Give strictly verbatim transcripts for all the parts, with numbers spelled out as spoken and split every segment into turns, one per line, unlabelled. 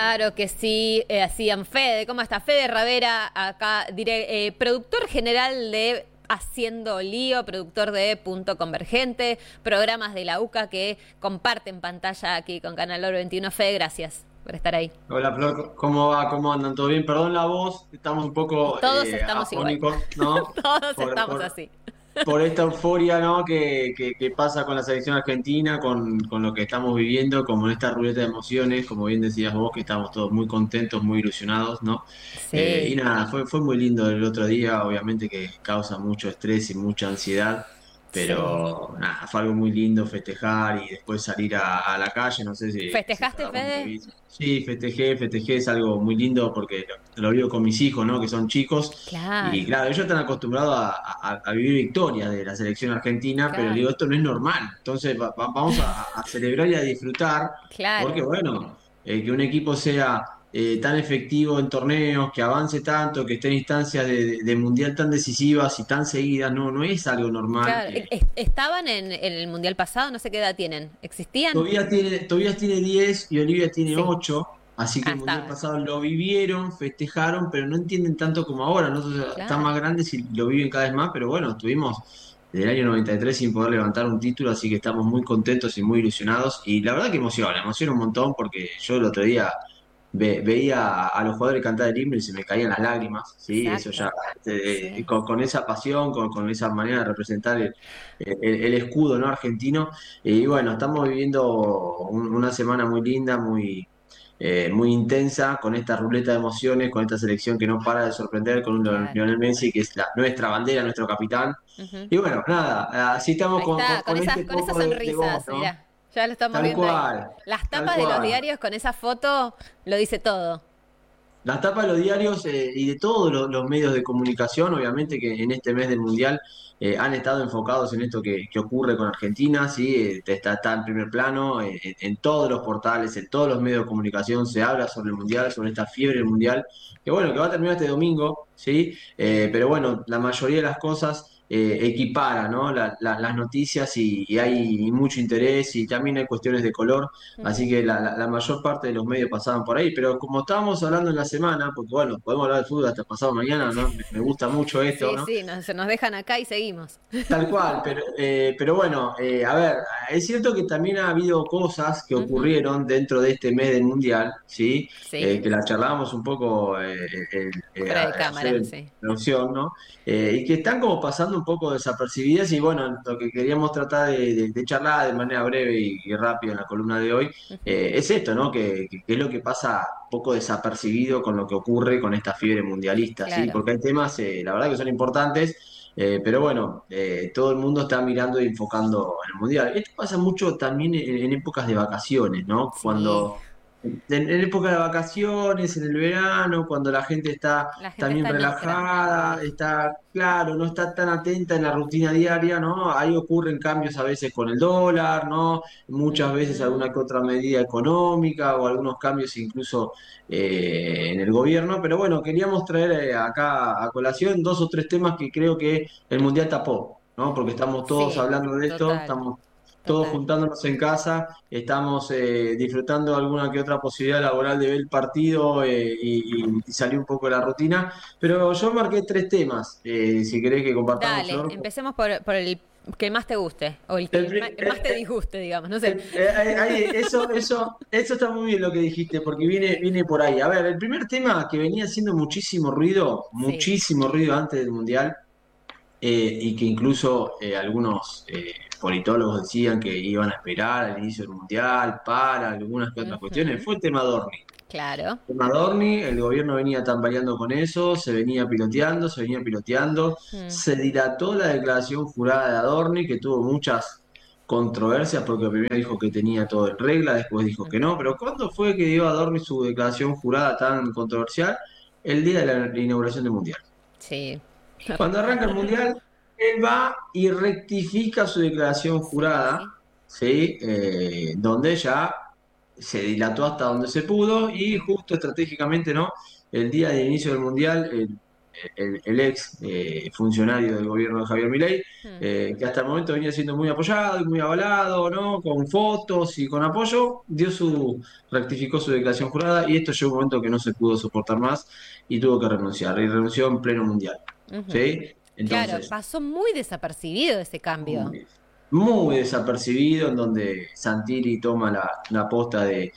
Claro que sí, eh, hacían Fede. ¿Cómo está? Fede Ravera, acá, diré, eh, productor general de Haciendo Lío, productor de Punto Convergente, programas de la UCA que comparten pantalla aquí con Canal Oro veintiuno. Fede, gracias por estar ahí.
Hola Flor, ¿cómo va? ¿Cómo andan? ¿Todo bien? Perdón la voz, estamos un poco
Todos
eh,
estamos igual.
afónicos, ¿no?
Todos
Por,
estamos
por,
así.
por esta euforia, ¿no? Que, que, que pasa con la selección argentina, con, con lo que estamos viviendo, como en esta ruleta de emociones, como bien decías vos, que estamos todos muy contentos, muy ilusionados, ¿no? Eh, y
Sí,
nada, fue, fue muy lindo el otro día, obviamente que causa mucho estrés y mucha ansiedad.
sí.
Pero nada, fue algo muy lindo festejar y después salir a, a la calle, no sé si, si
¿Festejaste,
cada uno lo
Fede?
hizo. Sí, festejé, festejé, es algo muy lindo porque lo, lo vivo con mis hijos, ¿no? Que son chicos. Y
Claro,
claro, ellos están acostumbrados a, a- a vivir victorias de la selección argentina, pero
claro,
digo, esto no es normal. Entonces va- va- vamos a, a celebrar y a disfrutar, porque
claro.
bueno, eh, que un equipo sea eh, tan efectivo en torneos, que avance tanto, que esté en instancias de, de- de mundial tan decisivas y tan seguidas, no, no es algo normal.
Claro,
eh,
e- es- estaban en, en el mundial pasado, no sé qué edad tienen. ¿Existían?
Tobias tiene, Tobias tiene diez y Olivia tiene
Sí.
ocho, así que
Ah,
el mundial
estaban.
pasado lo vivieron, festejaron, pero no entienden tanto como ahora. Nosotros están más
Claro.
grandes y lo viven cada vez más, pero bueno, estuvimos desde el año noventa y tres sin poder levantar un título, así que estamos muy contentos y muy ilusionados. Y la verdad que emociona, emociona un montón porque yo el otro día ve- veía a los jugadores cantar el himno y se me caían las lágrimas, ¿sí? Eso ya,
Exacto.
eh,
Sí.
con, con esa pasión, con, con esa manera de representar el, el- el escudo, ¿no? Argentino. Y bueno, estamos viviendo un- una semana muy linda, muy, eh, muy intensa, con esta ruleta de emociones, con esta selección que no para de sorprender, con un Leon-
Claro.
Lionel Messi, que es la, nuestra bandera, nuestro capitán.
Ujú.
Y bueno, nada, así estamos
Ahí
con, con-
está, con
con
esas,
este
con esas
poco de, de voz,
sonrisas,
¿no?
mirá. Ya lo estamos
Tal
viendo ahí.
cual,
Las
tal
tapas de los
cual.
diarios con esa foto lo dice todo.
Las tapas de los diarios eh, y de todos los, los medios de comunicación, obviamente que en este mes del Mundial eh, han estado enfocados en esto que, que ocurre con Argentina, ¿sí? Eh, está, está en primer plano, eh, en, en todos los portales, en todos los medios de comunicación se habla sobre el Mundial, sobre esta fiebre del Mundial, que bueno, que va a terminar este domingo, ¿sí? Eh, pero bueno, la mayoría de las cosas eh, equipara, ¿no? La- la- las noticias y, y hay mucho interés y también hay cuestiones de color. Así
Ujú.
que la, la- la mayor parte de los medios pasaban por ahí, pero como estábamos hablando en la semana, porque bueno, podemos hablar de fútbol hasta pasado mañana, ¿no? Me, me gusta mucho esto,
Sí,
¿no?
sí, nos, se nos dejan acá y seguimos.
Tal cual, pero, eh, pero bueno, eh, a ver, es cierto que también ha habido cosas que
Ujú.
ocurrieron dentro de este mes del Mundial, ¿sí? Eh,
Sí,
que la charlábamos un poco eh, eh, eh,
fuera de
a- ayer
cámara,
en
sí.
producción, ¿no? Eh, y que están como pasando un poco desapercibidas y bueno, lo que queríamos tratar de, de- de charlar de manera breve y, y rápida en la columna de hoy
Ujú.
eh, es esto, ¿no? Que, que- que es lo que pasa un poco desapercibido con lo que ocurre con esta fiebre mundialista, ¿sí?
Claro,
Porque hay temas, eh, la verdad que son importantes eh, pero bueno, eh, todo el mundo está mirando y enfocando en el mundial. Esto pasa mucho también en, en épocas de vacaciones, ¿no?
sí.
Cuando en, en época de vacaciones, en el verano, cuando la gente está
La gente
también
está en otra.
relajada, está claro, no está tan atenta en la rutina diaria, ¿no? Ahí ocurren cambios a veces con el dólar, ¿no? Muchas veces
Ujú.
alguna que otra medida económica o algunos cambios incluso eh, en el gobierno. Pero bueno, queríamos traer eh, acá a colación dos o tres temas que creo que el Mundial tapó, ¿no? Porque estamos todos
Sí,
hablando de esto,
total,
estamos todos
total.
juntándonos en casa, estamos eh, disfrutando de alguna que otra posibilidad laboral de ver el partido eh, y, y- y salir un poco de la rutina. Pero yo marqué tres temas, eh, si querés que compartamos,
Dale,
Flor.
empecemos por, por el que más te guste, o el
El
que ma-
pri-
más
eh,
te
eh,
disguste, digamos, no sé.
eh, eh, ahí- ahí, eso, eso, eso está muy bien lo que dijiste, porque viene, viene por ahí. A ver, el primer tema que venía haciendo muchísimo ruido,
Sí.
muchísimo ruido antes del Mundial, eh, y que incluso eh, algunos eh, politólogos decían que iban a esperar al inicio del Mundial para algunas que otras cuestiones,
Ujú.
fue el tema Dorni.
Claro.
El tema Dorni, el gobierno venía tambaleando con eso, se venía piloteando, se venía piloteando,
Mm.
se dilató la declaración jurada de Adorni, que tuvo muchas controversias, porque primero dijo que tenía todo en regla, después dijo que no,
Ujú.
pero ¿cuándo fue que dio Adorni su declaración jurada tan controversial? El día de la inauguración del Mundial.
Sí.
Cuando arranca el Mundial, él va y rectifica su declaración jurada,
Sí.
¿sí? Eh, donde ya se dilató hasta donde se pudo y justo estratégicamente, ¿no? El día del inicio del Mundial, el, el, el ex eh, funcionario del gobierno de Javier Milei,
Mm.
eh, que hasta el momento venía siendo muy apoyado y muy avalado, ¿no? Con fotos y con apoyo, dio su, rectificó su declaración jurada y esto llegó un momento que no se pudo soportar más y tuvo que renunciar, y renunció en pleno mundial,
Ujú.
¿sí?
Claro,
Entonces,
pasó muy desapercibido ese cambio.
muy, muy desapercibido, en donde Santilli toma la, la posta de,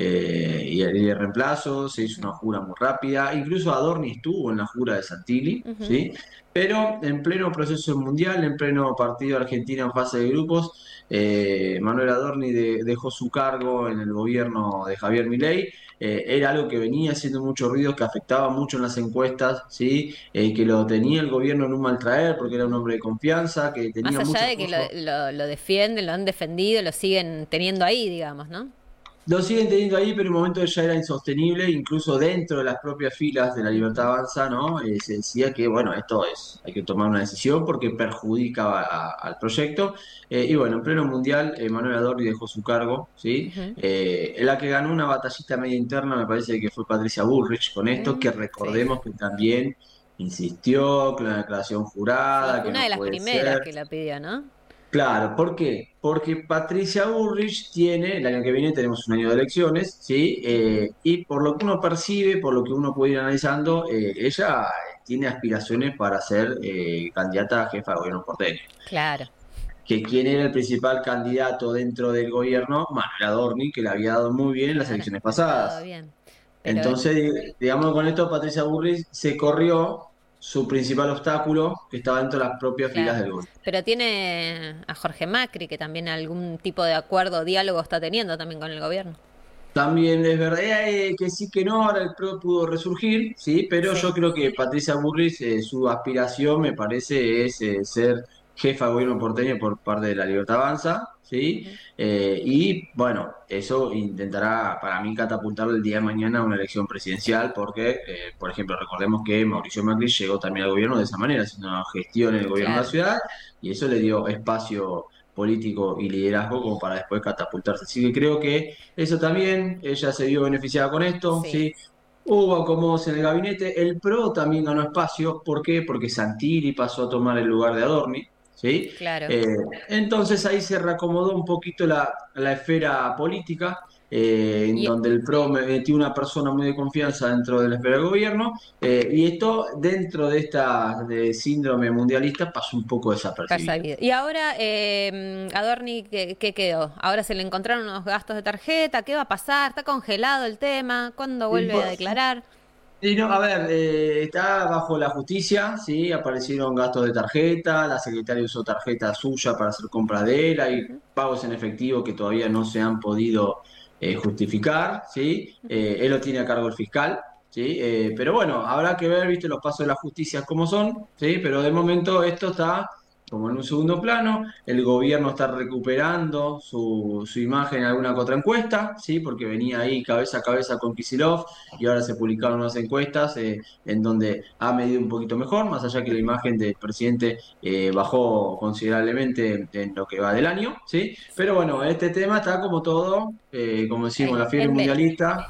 eh, y, el, y el reemplazo, se hizo una
Ujú.
jura muy rápida, incluso Adorni estuvo en la jura de Santilli,
Ujú.
¿sí? Pero en pleno proceso mundial, en pleno partido Argentina en fase de grupos, eh, Manuel Adorni de- dejó su cargo en el gobierno de Javier Milei. Eh, era algo que venía haciendo mucho ruido, que afectaba mucho en las encuestas, ¿sí? Eh, que lo tenía el gobierno en un mal traer porque era un
Ujú.
hombre de confianza, que
Más
tenía
allá
mucho
de que lo,
apoyo.
lo, lo defienden, lo han defendido, lo siguen teniendo ahí, digamos, ¿no?
Lo siguen teniendo ahí, pero en un momento ya era insostenible, incluso dentro de las propias filas de la Libertad
Ujú.
Avanza, ¿no? Eh, se decía que, bueno, esto es, hay que tomar una decisión porque perjudica a- a- al proyecto. Eh, y bueno, en pleno mundial, eh, Manuel Adorni dejó su cargo, ¿sí?
Ujú.
Eh, la que ganó una batallita media interna me parece que fue Patricia Bullrich con esto, que
Mm, sí.
recordemos que también insistió con la declaración
Sí,
jurada,
fue
que
una
no
de las
puede
primeras
ser.
que la pidió, ¿no?
Claro, ¿por qué? Porque Patricia Bullrich tiene, el año que viene tenemos un año de elecciones, ¿sí?
Ujú.
Eh, y por lo que uno percibe, por lo que uno puede ir analizando, eh, ella tiene aspiraciones para ser eh, candidata a jefa de gobierno porteño.
Claro,
Que quién era el principal candidato dentro del gobierno, Manuel Adorni, que le había dado muy bien en las
claro,
elecciones
le había dado
pasadas.
bien. Pero,
Entonces, di- digamos con esto, Patricia Bullrich se corrió su principal obstáculo, que estaba dentro de las propias filas
claro.
del gobierno.
Pero tiene a Jorge Macri, que también algún tipo de acuerdo o diálogo está teniendo también con el gobierno.
También es verdad eh, que sí que no, ahora el PRO pudo resurgir, sí, pero
Sí.
yo creo que Patricia Bullrich, eh, su aspiración, me parece, es eh, ser jefa de gobierno porteño por parte de la Libertad Avanza, sí,
Ujú.
Eh, y bueno, eso intentará para mí catapultarle el día de mañana a una elección presidencial, porque, eh, por ejemplo, recordemos que Mauricio Macri llegó también al gobierno de esa manera, haciendo una gestión en el gobierno de la
Claro.
ciudad, y eso le dio espacio político y liderazgo como para después catapultarse. Así que creo que eso también, ella se vio beneficiada con esto,
Sí,
¿sí? Hubo acomodos en el gabinete, el PRO también ganó espacio, ¿por qué? Porque Santilli pasó a tomar el lugar de Adorni, ¿sí?
claro.
Eh, entonces ahí se reacomodó un poquito la, la esfera política, eh, en
Y
donde el PRO metió una persona muy de confianza dentro de la esfera del gobierno, eh, y esto dentro de esta de síndrome mundialista pasó un poco
pasa
desapercibido.
vida. Y ahora, eh, Adorni, ¿qué, qué quedó? Ahora se le encontraron unos gastos de tarjeta. ¿Qué va a pasar? ¿Está congelado el tema? ¿Cuándo
Y
vuelve a
por-
declarar?
Sí, no, a ver, eh, está bajo la justicia, ¿sí? Aparecieron gastos de tarjeta, la secretaria usó tarjeta suya para hacer compras de él, hay
Ujú.
pagos en efectivo que todavía no se han podido eh, justificar, ¿sí?
Ujú.
Eh, él lo tiene a cargo el fiscal, ¿sí? Eh, pero bueno, habrá que ver, ¿viste? Los pasos de la justicia cómo son, ¿sí? Pero de momento esto está como en un segundo plano, el gobierno está recuperando su, su imagen en alguna que otra encuesta, ¿sí? Porque venía ahí cabeza a cabeza con Kicillof y ahora se publicaron unas encuestas eh, en donde ha medido un poquito mejor, más allá que la
Ujú.
imagen del presidente eh, bajó considerablemente en lo que va del año, ¿sí? Pero
Sí.
bueno, este tema está como todo, eh, como decimos,
Ahí,
la fiebre
en vela.
mundialista.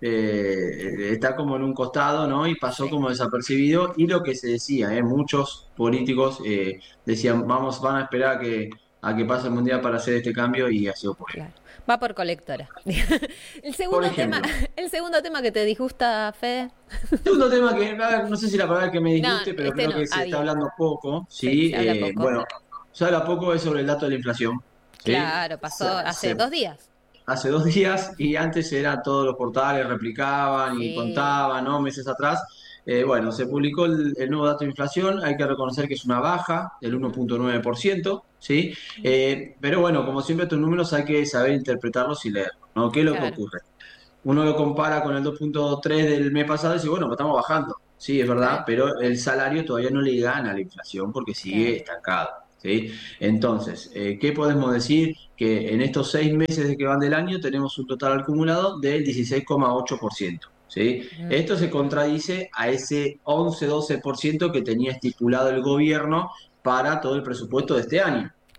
eh, está como en un costado, ¿no? Y pasó
Sí,
como desapercibido. Y lo que se decía, ¿eh? Muchos políticos eh, decían, vamos, van a esperar a que, a que pase el mundial para hacer este cambio y así ocurrió.
claro. Va por colectora. El
Por
segundo tema,
ejemplo.
el segundo tema que te disgusta, Fede.
Segundo tema que, a ver, no sé si la palabra que me
No,
disguste, pero
este
creo
no,
que se está
había.
hablando poco,
Sí,
¿sí?
se habla
Eh,
poco.
bueno, se habla poco es sobre el dato de la inflación, ¿sí?
Claro, pasó
Se-
hace
se-
dos días.
hace dos días y antes era todos los portales replicaban y
Sí.
contaban, ¿no? Meses atrás. Eh, bueno, se publicó el, el nuevo dato de inflación, hay que reconocer que es una baja del uno
Ujú.
punto nueve por ciento, ¿sí?
Ujú.
Eh, pero bueno, como siempre estos números hay que saber interpretarlos y leerlos, ¿no? ¿Qué es lo que
Claro,
ocurre? Uno lo compara con el dos punto tres del mes pasado y dice, bueno, pues estamos bajando. Sí, es verdad,
claro,
pero el salario todavía no le gana a la inflación porque sigue
claro.
estancado. ¿Sí? Entonces, eh, ¿qué podemos decir? Que en estos seis meses de que van del año tenemos un total acumulado del dieciséis coma ocho por ciento. ¿Sí?
Ujú.
Esto se contradice a ese once doce por ciento que tenía estipulado el gobierno para todo el presupuesto de este año.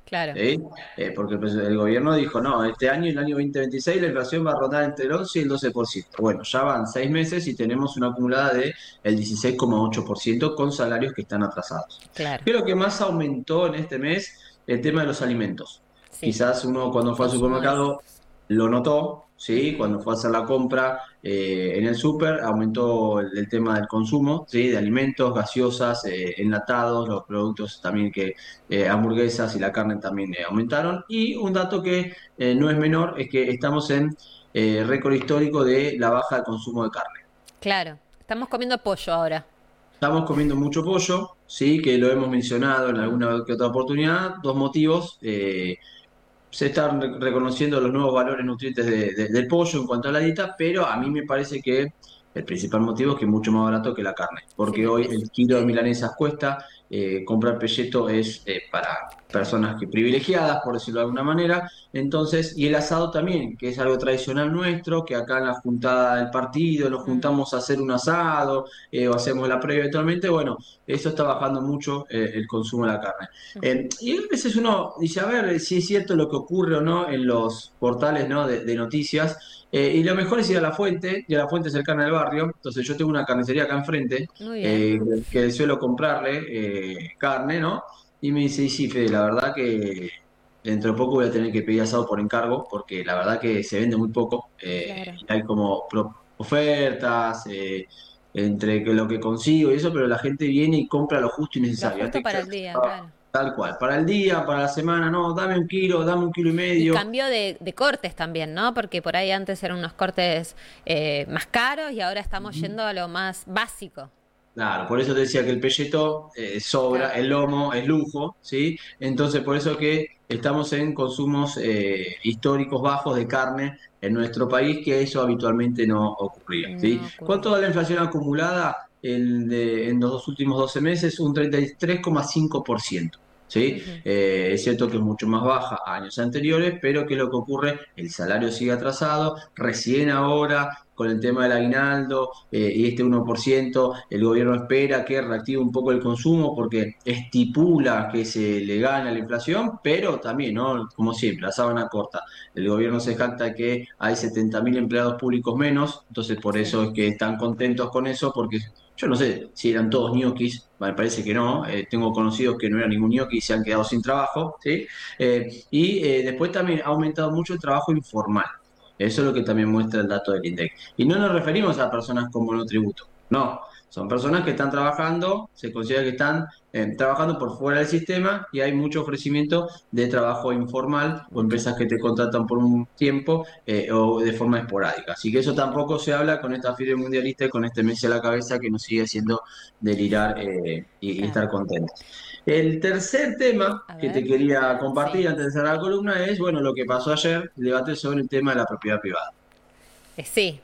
Claro,
¿sí? Eh, porque el, pres- el gobierno dijo, no, este año, el año dos mil veintiséis, la inflación va a rondar entre el once y el doce por ciento. Bueno, ya van seis meses y tenemos una acumulada de el dieciséis coma ocho por ciento con salarios que están atrasados.
claro,
¿Qué es lo que más aumentó en este mes? El tema de los alimentos.
sí.
Quizás uno cuando fue al
Consumo de
supermercado
alimentos.
lo notó, ¿sí?
Ujú.
Cuando fue a hacer la compra eh, en el súper, aumentó el, el tema del consumo, ¿sí? De alimentos, gaseosas, eh, enlatados, los productos también que eh, hamburguesas y la carne también eh, aumentaron. Y un dato que eh, no es menor es que estamos en eh, récord histórico de la baja del consumo de carne.
Claro, estamos comiendo pollo ahora.
Estamos comiendo mucho pollo, sí, que lo hemos mencionado en
Mm.
alguna que otra oportunidad. Dos motivos. Eh, se están re- reconociendo los nuevos valores nutrientes de- de- del pollo en cuanto a la dieta, pero a mí me parece que el principal motivo es que es mucho más barato que la carne,
Sí,
porque
me-
hoy
es-
el kilo de milanesas cuesta, eh, comprar pelleto es eh, para personas que privilegiadas, por decirlo de alguna manera, entonces, y el asado también, que es algo tradicional nuestro, que acá en la juntada del partido nos
mm,
juntamos a hacer un asado, eh, o hacemos la previa eventualmente, bueno, eso está bajando mucho eh, el consumo de la carne.
ujú.
Eh, y a veces uno dice, a ver si es cierto lo que ocurre o no en los portales, ¿no? de, de noticias. Eh, y lo mejor es ir a la fuente, y a la fuente cercana del barrio. Entonces yo tengo una carnicería acá enfrente,
Muy bien.
eh, que suelo comprarle eh, carne, ¿no? Y me dice, y sí, Fede, la verdad que dentro de poco voy a tener que pedir asado por encargo, porque la verdad que se vende muy poco. Eh,
Claro.
hay como pro- ofertas, eh, entre que lo que consigo y eso, pero la gente viene y compra lo justo y
Lo
necesario.
justo
Antes
para
yo
el día, claro.
tal cual, para el día, para la semana, no, dame un kilo, dame un kilo y
Y
medio.
cambio de, de cortes también, ¿no? Porque por ahí antes eran unos cortes eh, más caros y ahora estamos yendo a lo más básico.
Claro, por eso te decía que el pelleto eh, sobra,
Claro.
el lomo es lujo, ¿sí? Entonces, por eso que estamos en consumos eh, históricos bajos de carne en nuestro país, que eso habitualmente no ocurría, ¿sí?
No
¿Cuánto da
ocurría.
la inflación acumulada en, de- en los dos últimos doce meses? Un treinta y tres coma cinco por ciento. ¿Sí?
Ujú.
Eh, es cierto que es mucho más baja a años anteriores, pero ¿qué es lo que ocurre? El salario sigue atrasado, recién ahora con el tema del aguinaldo eh, y este uno por ciento, el gobierno espera que reactive un poco el consumo porque estipula que se le gana la inflación, pero también, ¿no? Como siempre, la sábana corta. El gobierno se jacta que hay setenta mil empleados públicos menos, entonces por
Sí.
eso es que están contentos con eso, porque yo no sé si eran todos ñoquis, me parece que no, eh, tengo conocidos que no eran ningún ñoqui y se han quedado sin trabajo, ¿sí? Eh, y eh, después también ha aumentado mucho el trabajo informal. Eso es lo que también muestra el dato del INDEC. Y no nos referimos a personas con monotributo, no. Son personas que están trabajando, se considera que están eh, trabajando por fuera del sistema y hay mucho ofrecimiento de trabajo informal o
Mucho.
empresas que te contratan por un tiempo eh, o de forma esporádica. Así que eso
Claro.
tampoco se habla con esta fiebre mundialista y con este Messi a la cabeza que nos sigue haciendo delirar eh, y, y
Claro.
estar contentos. El tercer tema
A
que te
ver.
quería compartir
Sí.
antes de cerrar la columna es, bueno, lo que pasó ayer, el debate sobre el tema de la propiedad privada.
Eh, sí.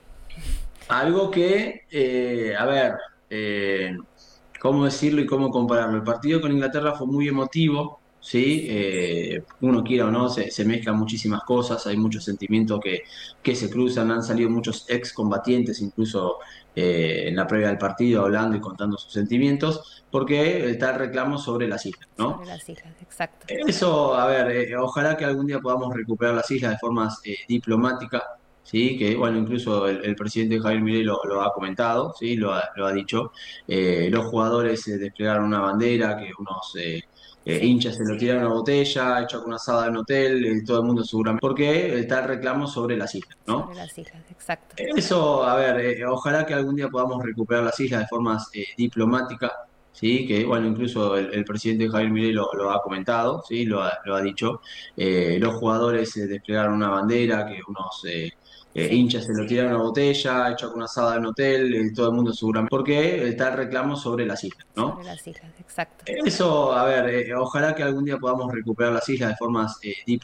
Algo que, eh, a ver, eh, ¿cómo decirlo y cómo compararlo? El partido con Inglaterra fue muy emotivo, ¿sí?
Sí.
Eh, uno quiera o no, se, se mezclan muchísimas cosas, hay muchos sentimientos que, que se cruzan, han salido muchos excombatientes incluso eh, en la previa del partido hablando y contando sus sentimientos, porque está el reclamo sobre las islas, ¿no?
Sobre las islas, exacto.
Eso, a ver, eh, ojalá que algún día podamos recuperar las islas de formas eh, diplomáticas, ¿sí? Que, bueno, incluso el, el presidente Javier Milei lo, lo ha comentado, ¿sí? Lo ha, lo ha dicho. Eh, los jugadores eh, desplegaron una bandera que unos eh, eh,
Sí.
hinchas se lo tiraron a una botella, hecho con una asada en un hotel, eh, todo el mundo seguramente, porque está el reclamo sobre las islas, ¿no?
Sobre las islas, exacto.
Eso, a ver, eh, ojalá que algún día podamos recuperar las islas de formas eh, diplomáticas, ¿sí? Que, bueno, incluso el, el presidente Javier Milei lo, lo ha comentado, ¿sí? Lo ha, lo ha dicho. Eh, los jugadores eh, desplegaron una bandera que unos eh, eh,
Sí.
hinchas se lo tiraron a una botella, hecho con una asada en un hotel, eh, todo el mundo seguramente, porque está el reclamo sobre las islas, ¿no?
Sobre las islas, exacto.
Eso, a ver, eh, ojalá que algún día podamos recuperar las islas de formas eh, diplomáticas.